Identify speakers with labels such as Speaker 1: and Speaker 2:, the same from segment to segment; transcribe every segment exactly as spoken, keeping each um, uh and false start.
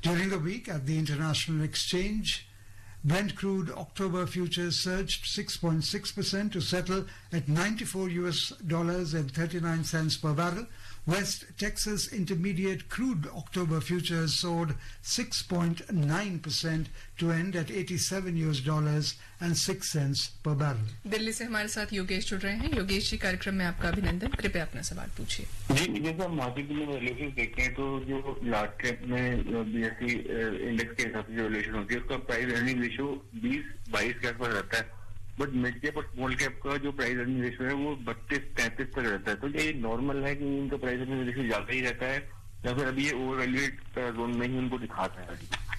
Speaker 1: During the week at the International Exchange, Brent crude October futures surged six point six percent to settle at ninety-four U S dollars and thirty-nine cents per barrel. West Texas Intermediate crude October futures soared six point nine percent to end at eighty-seven U S dollars and six cents per barrel.
Speaker 2: Delhi से हमारे साथ योगेश जुड़ रहे हैं। योगेश जी, कार्यक्रम में आपका अभिनंदन। कृपया अपना सवाल पूछिए।
Speaker 3: जी, जैसे हम मार्केट में वैल्यूएशन देखते हैं तो जो लार्ज कैप में बीएसई इंडेक्स के हिसाब से जो वैल्यूएशन होती है उसका प्राइस अर्निंग रेशियो बीस बाईस के आसपास रहता है, बट मिड कैप और स्मॉल कैप का जो प्राइस अर्निंग रेशियो है वो बत्तीस तैंतीस तक रहता है। तो ये नॉर्मल है कि इनका प्राइस अर्निंग रेशियो ज्यादा ही रहता है या फिर अभी ये ओवर वैल्यूएट जोन में ही उनको दिखाता है?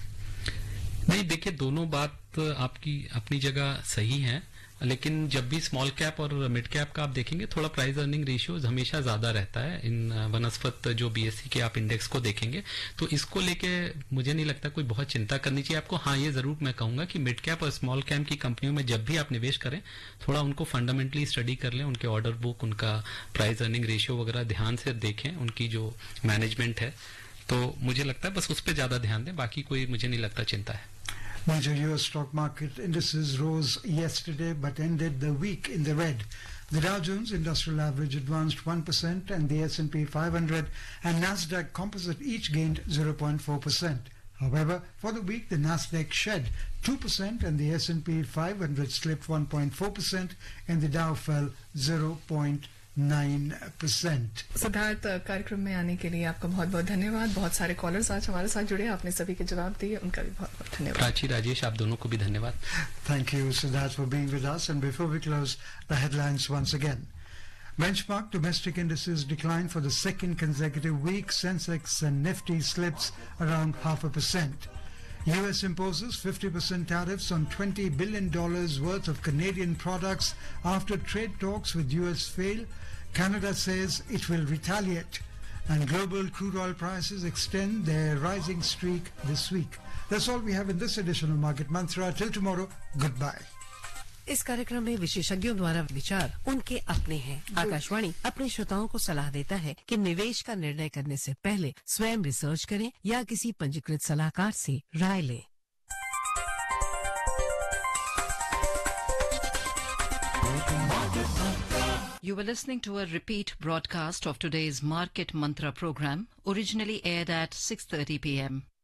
Speaker 4: नहीं, देखिए, दोनों बात आपकी अपनी जगह सही है, लेकिन जब भी स्मॉल कैप और मिड कैप का आप देखेंगे थोड़ा प्राइस अर्निंग रेशियो हमेशा ज्यादा रहता है। इन वनस्पत जो बीएससी के आप इंडेक्स को देखेंगे तो इसको लेके मुझे नहीं लगता कोई बहुत चिंता करनी चाहिए आपको। हाँ, ये जरूर मैं कहूंगा कि मिड कैप और स्मॉल कैप की कंपनियों में जब भी आप निवेश करें थोड़ा उनको फंडामेंटली स्टडी कर लें, उनके ऑर्डर बुक, उनका प्राइस अर्निंग रेशियो वगैरह ध्यान से देखें, उनकी जो मैनेजमेंट है, तो मुझे लगता है बस उस पर ज्यादा ध्यान दें, बाकी कोई मुझे नहीं लगता चिंता है।
Speaker 1: Major U S stock market indices rose yesterday but ended the week in the red. The Dow Jones Industrial Average advanced one percent and the S and P five hundred and Nasdaq Composite each gained zero point four percent. However, for the week the Nasdaq shed two percent and the S and P five hundred slipped one point four percent and the Dow fell zero point nine percent.
Speaker 2: Siddharth, कार्यक्रम में आने के लिए आपका बहुत बहुत धन्यवाद। बहुत सारे कॉलर्स आज हमारे साथ जुड़े, आपने सभी के जवाब दिए, उनका भी बहुत बहुत धन्यवाद।
Speaker 4: प्राची, राजेश, आप दोनों को भी धन्यवाद।
Speaker 1: Thank you, Siddharth, for being with us. And before we close, the headlines once again. Benchmark domestic indices declined for the second consecutive week. Sensex and Nifty slips around half a percent. U S imposes fifty percent tariffs on twenty billion dollars worth of Canadian products after trade talks with U S fail. Canada says it will retaliate. And global crude oil prices extend their rising streak this week. That's all we have in this edition of Market Mantra. Till tomorrow, goodbye.
Speaker 5: इस कार्यक्रम में विशेषज्ञों द्वारा विचार उनके अपने हैं। आकाशवाणी अपने श्रोताओं को सलाह देता है कि निवेश का निर्णय करने से पहले स्वयं रिसर्च करें या किसी पंजीकृत सलाहकार से राय लें।
Speaker 6: You were listening to a repeat broadcast of today's Market Mantra program, originally aired at six thirty p m